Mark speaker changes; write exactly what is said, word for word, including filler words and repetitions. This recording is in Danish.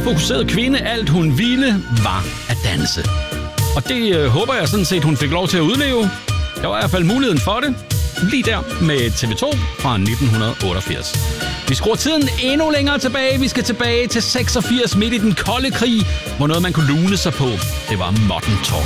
Speaker 1: meget fokuseret kvinde. Alt hun ville var at danse. Og det øh, håber jeg sådan set, hun fik lov til at udleve. Der var i hvert fald muligheden for det. Lige der med T V to fra nitten otteogfirs. Vi skruer tiden endnu længere tilbage. Vi skal tilbage til seksogfirs midt i den kolde krig, hvor noget man kunne lune sig på, det var modern talk.